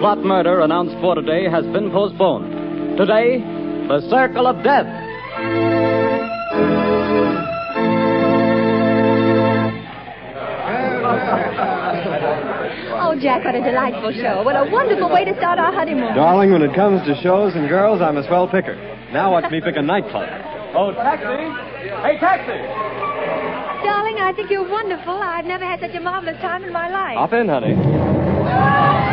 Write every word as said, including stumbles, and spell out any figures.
plot murder announced for today has been postponed. Today, The Circle of Death. Oh, Jack, what a delightful show. What a wonderful way to start our honeymoon. Darling, when it comes to shows and girls, I'm a swell picker. Now watch me pick a nightclub. Oh, taxi! Hey, taxi! Darling, I think you're wonderful. I've never had such a marvelous time in my life. Hop in, honey.